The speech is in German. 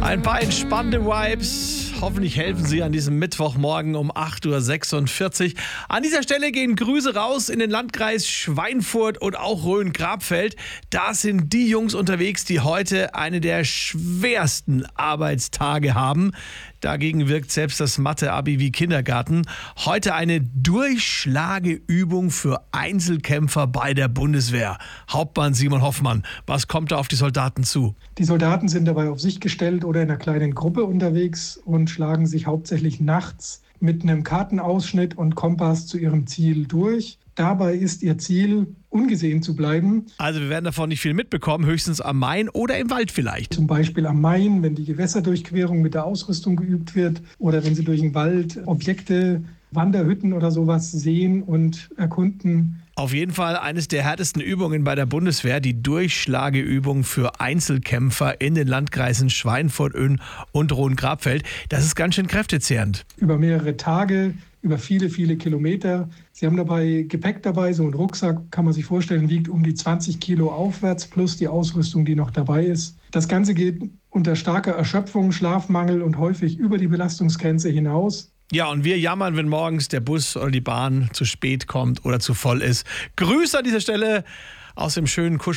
Ein paar entspannte Vibes. Hoffentlich helfen sie an diesem Mittwochmorgen um 8.46 Uhr. An dieser Stelle gehen Grüße raus in den Landkreis Schweinfurt und auch Rhön-Grabfeld. Da sind die Jungs unterwegs, die heute eine der schwersten Arbeitstage haben. Dagegen wirkt selbst das Mathe-Abi wie Kindergarten. Heute eine Durchschlageübung für Einzelkämpfer bei der Bundeswehr. Hauptmann Simon Hoffmann, was kommt da auf die Soldaten zu? Die Soldaten sind dabei auf sich gestellt oder in einer kleinen Gruppe unterwegs und schlagen sich hauptsächlich nachts mit einem Kartenausschnitt und Kompass zu ihrem Ziel durch. Dabei ist ihr Ziel, ungesehen zu bleiben. Also wir werden davon nicht viel mitbekommen, höchstens am Main oder im Wald vielleicht. Zum Beispiel am Main, wenn die Gewässerdurchquerung mit der Ausrüstung geübt wird oder wenn sie durch den Wald Objekte, Wanderhütten oder sowas sehen und erkunden. Auf jeden Fall eines der härtesten Übungen bei der Bundeswehr, die Durchschlageübung für Einzelkämpfer in den Landkreisen Schweinfurt, Ön und Rhön-Grabfeld. Das ist ganz schön kräftezehrend. Über mehrere Tage, über viele, viele Kilometer. Sie haben dabei Gepäck dabei, so ein Rucksack, kann man sich vorstellen, wiegt um die 20 Kilo aufwärts, plus die Ausrüstung, die noch dabei ist. Das Ganze geht unter starker Erschöpfung, Schlafmangel und häufig über die Belastungsgrenze hinaus. Ja, und wir jammern, wenn morgens der Bus oder die Bahn zu spät kommt oder zu voll ist. Grüße an dieser Stelle aus dem schönen